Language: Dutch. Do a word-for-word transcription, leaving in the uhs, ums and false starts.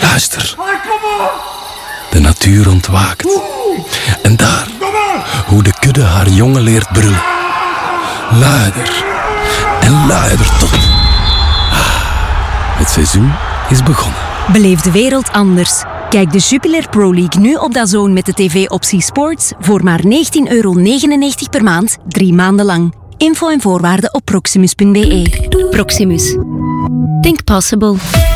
Luister. De natuur ontwaakt. En daar, hoe de kudde haar jongen leert brullen. Luider en luider tot... Het seizoen is begonnen. Beleef de wereld anders. Kijk de Jupiler Pro League nu op D A Z N met de tv-optie Sports voor maar negentien euro negenennegentig per maand, drie maanden lang. Info en voorwaarden op proximus punt be. Proximus. Think possible.